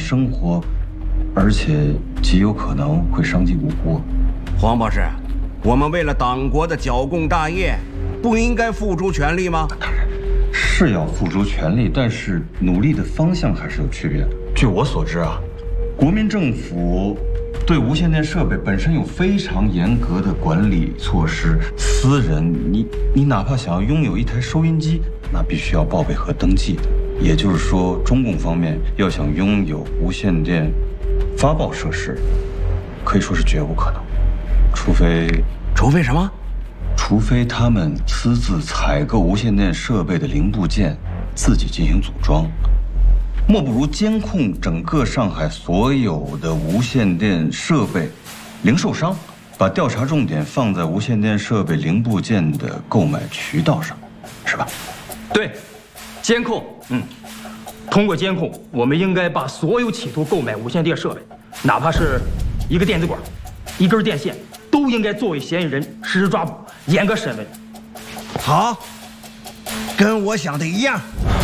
生活，而且极有可能会伤及无辜。 黄博士，我们为了党国的剿共大业，不应该付出全力吗？ 当然是要付出全力，但是努力的方向还是有区别的。据我所知啊，国民政府对无线电设备本身有非常严格的管理措施。私人，你哪怕想要拥有一台收音机，那必须要报备和登记的。也就是说，中共方面要想拥有无线电发报设施，可以说是绝无可能，除非什么？ 除非他们私自采购无线电设备的零部件，自己进行组装。莫不如监控整个上海所有的无线电设备零售商，把调查重点放在无线电设备零部件的购买渠道上，是吧？ 对，监控，通过监控，我们应该把所有企图购买无线电设备，哪怕是一个电子管、一根电线，都应该作为嫌疑人实施抓捕，严格审问。 好，跟我想的一样。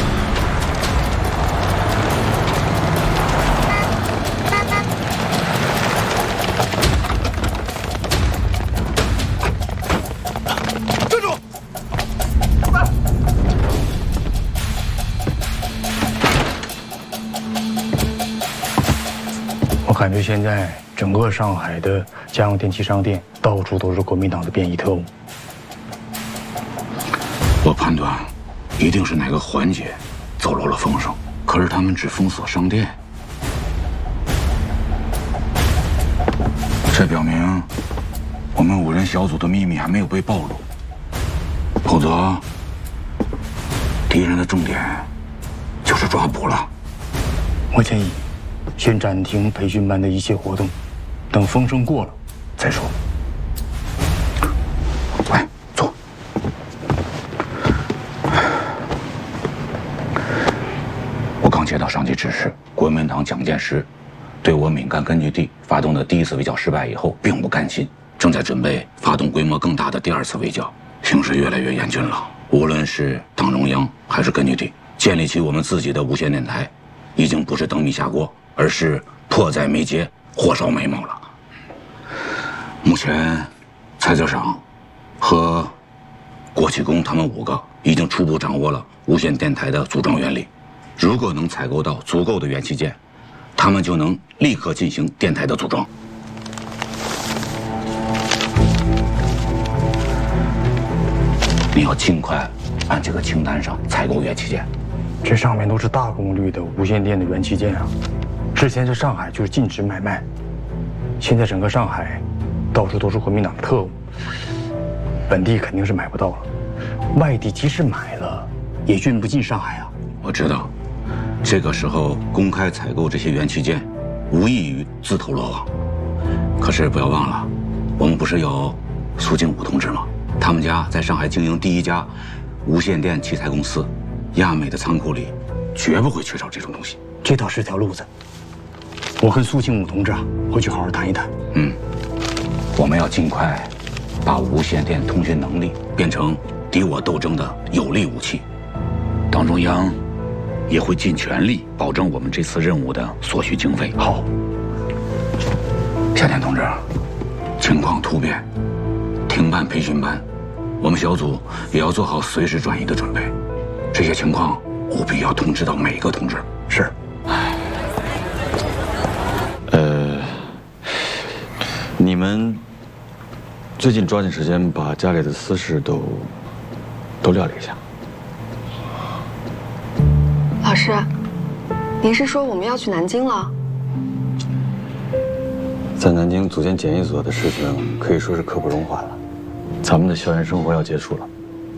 我感觉现在整个上海的家用电器商店到处都是国民党的便衣特务。 我判断，一定是哪个环节走漏了风声。可是他们只封锁商店，这表明我们5人小组的秘密还没有被暴露。否则，敌人的重点就是抓捕了。 我建议先暂停培训班的一切活动，等风声过了再说。 来，坐。我刚接到上级指示，国民党蒋介石对我闽赣根据地发动的第一次围剿失败以后，并不甘心，正在准备发动规模更大的第2次围剿。形势越来越严峻了，无论是党中央还是根据地，建立起我们自己的无线电台，已经不是灯谜下锅，而是迫在眉睫，火烧眉毛了。目前，蔡科长和郭启功他们5个已经初步掌握了无线电台的组装原理。如果能采购到足够的元器件，他们就能立刻进行电台的组装。你要尽快按这个清单上采购元器件。 这上面都是大功率的无线电的元器件啊！之前在上海就是禁止买卖，现在整个上海到处都是国民党的特务，本地肯定是买不到了。外地即使买了，也运不进上海啊！ 我知道，这个时候公开采购这些元器件，无异于自投罗网。可是不要忘了，我们不是有苏庆武同志吗？他们家在上海经营第1家无线电器材公司，亚美的仓库里绝不会缺少这种东西。 这倒是条路子。我跟苏庆武同志啊，回去好好谈一谈。 我们要尽快把无线电通讯能力变成敌我斗争的有力武器。党中央也会尽全力保证我们这次任务的所需经费。 好， 夏天同志，情况突变，停办培训班，我们小组也要做好随时转移的准备。这些情况务必要通知到每个同志。 是。 你们最近抓紧时间把家里的私事都料理一下。 老师，您是说我们要去南京了？ 在南京组建检疫所的事情可以说是刻不容缓了，咱们的校园生活要结束了。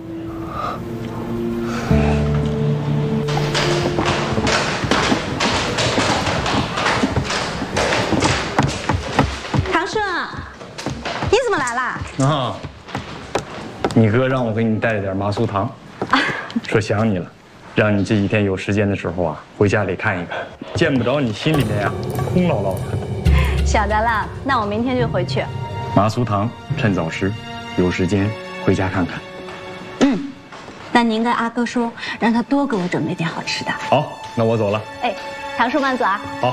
唐顺，你怎么来啦？ 啊，你哥让我给你带了点麻酥糖，说想你了，让你这几天有时间的时候啊，回家里看一看，见不着你心里面呀空落落的。 晓得了，那我明天就回去。 麻酥糖，趁早吃，有时间回家看看。 那您跟阿哥说，让他多给我准备点好吃的。 好，那我走了。 哎，唐叔慢走啊。好。